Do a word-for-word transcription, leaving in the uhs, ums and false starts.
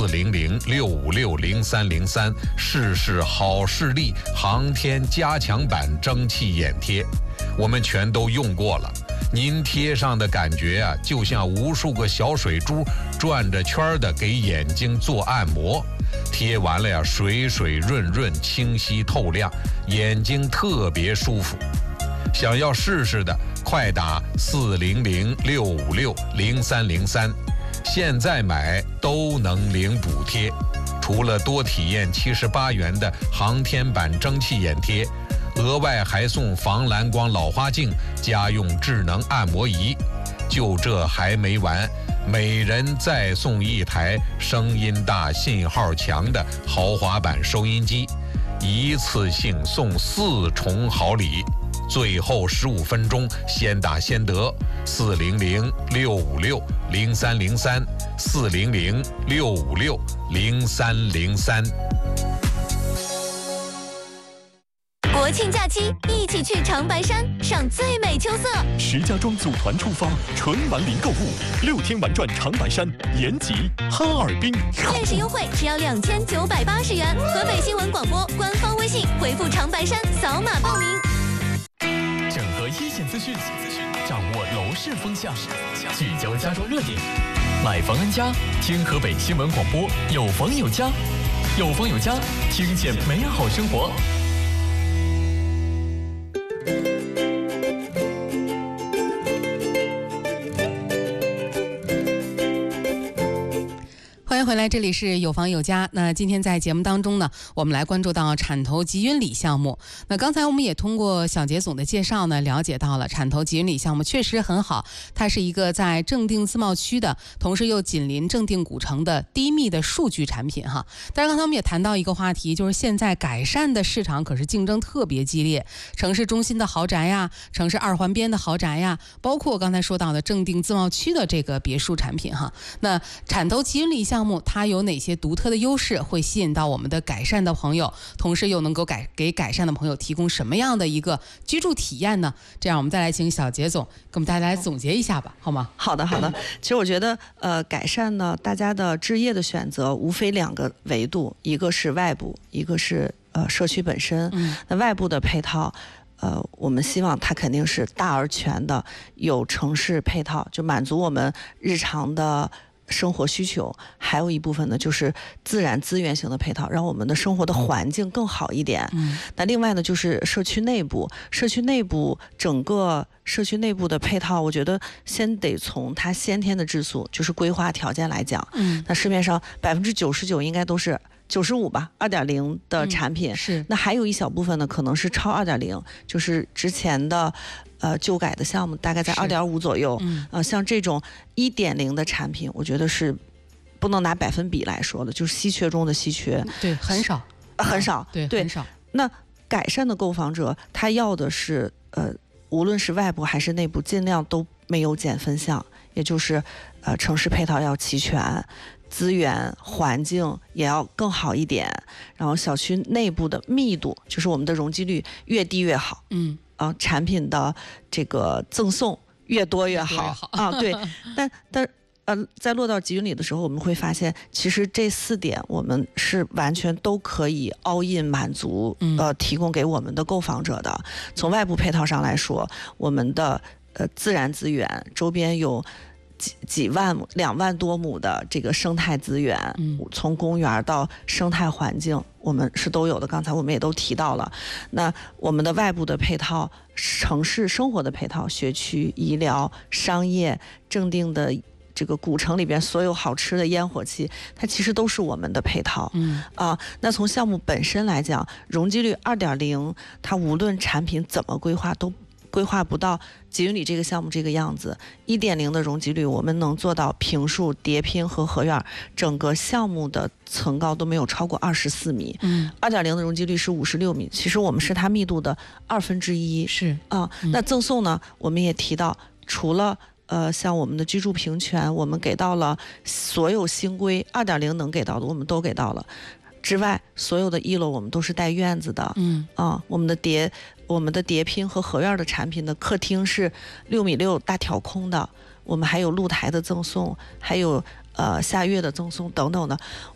零零六五六零三零三试试好视力航天加强版蒸汽眼贴，我们全都用过了。您贴上的感觉啊，就像无数个小水珠转着圈的给眼睛做按摩。贴完了呀，水水润润，清晰透亮，眼睛特别舒服。想要试试的，快打四零零六五六零三零三，现在买都能领补贴。除了多体验七十八元的航天版蒸汽眼贴，额外还送防蓝光老花镜、家用智能按摩仪。就这还没完，每人再送一台声音大、信号强的豪华版收音机，一次性送四重好礼。最后十五分钟先打先得，四零零六五六零三零三，四零零六五六零三零三。 国庆假期，一起去长白山赏最美秋色。 石家庄组团出发，纯玩零购物，六天玩转长白山、延吉、哈尔滨。 限时优惠只要两千九百八十元。河北新闻广播官方微信回复长白山扫码报名。 整合一线资讯，掌握楼市风向，聚焦家装热点。买房安家，听河北新闻广播，有房有家，有房有家，听见美好生活。 欢迎回来，这里是有房有家。那今天在节目当中呢，我们来关注到产投集运里项目。那刚才我们也通过小杰总的介绍呢，了解到了产投集运里项目确实很好，它是一个在正定自贸区的，同时又紧邻正定古城的低密的数据产品哈。但是刚才我们也谈到一个话题，就是现在改善的市场可是竞争特别激烈，城市中心的豪宅呀，城市二环边的豪宅呀，包括刚才说到的正定自贸区的这个别墅产品哈。那产投集运里项目它有哪些独特的优势，会吸引到我们的改善的朋友，同时又能够改给改善的朋友提供什么样的一个居住体验呢？这样我们再来请小杰总给我们大家来总结一下吧，好吗？ 好的，好的。其实我觉得，呃，改善呢，大家的置业的选择无非两个维度，一个是外部，一个是呃社区本身。嗯、那外部的配套。呃，我们希望它肯定是大而全的，有城市配套，就满足我们日常的生活需求。还有一部分呢，就是自然资源型的配套，让我们的生活的环境更好一点。嗯，那另外呢，就是社区内部，社区内部整个社区内部的配套，我觉得先得从它先天的质素，就是规划条件来讲。嗯，那市面上百分之九十九应该都是。九十五吧，二点零的产品、嗯、是。那还有一小部分呢，可能是超二点零，就是之前的，呃，旧改的项目，大概在二点五左右。嗯，呃，像这种一点零的产品，我觉得是不能拿百分比来说的，就是稀缺中的稀缺。 对，很少， 呃、很少， 对， 对， 很少。 那改善的购房者，他要的是，呃，无论是外部还是内部，尽量都没有减分项，也就是，呃，城市配套要齐全。资源环境也要更好一点，然后小区内部的密度，就是我们的容积率越低越好。嗯，啊，产品的这个赠送越多越好, 越好啊。对，但但呃，在落到集运里的时候，我们会发现，其实这四点我们是完全都可以 all in 满足，呃，提供给我们的购房者的。从外部配套上来说，我们的呃自然资源周边有。几几万亩、两万多亩的这个生态资源，嗯，从公园到生态环境，我们是都有的。刚才我们也都提到了。那我们的外部的配套，城市生活的配套，学区、医疗、商业、正定的这个古城里边所有好吃的烟火气，它其实都是我们的配套。嗯啊，那从项目本身来讲，容积率二点零，它无论产品怎么规划都。规划不到集运里这个项目这个样子， 一点零 的容积率我们能做到平数、叠拼和合院，整个项目的层高都没有超过二十四米。嗯 二点零 的容积率是五十六米，其实我们是它密度的二分之一。是啊、嗯，那赠送呢，我们也提到，除了呃像我们的居住平权，我们给到了所有新规 二点零 能给到的我们都给到了。之外，所有的一楼我们都是带院子的。嗯啊，我们的叠我们的叠拼和合院的产品的客厅是六米六大挑空的，我们还有露台的赠送，还有呃下跃的赠送等等的。